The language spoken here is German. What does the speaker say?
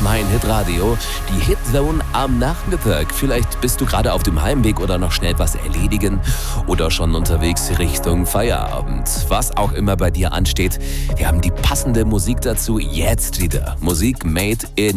mein Hitradio. Die Hitzone am Nachmittag. Vielleicht bist du gerade auf dem Heimweg oder noch schnell was erledigen oder schon unterwegs Richtung Feierabend. Was auch immer bei dir ansteht, wir haben die passende Musik dazu jetzt wieder. Musik made in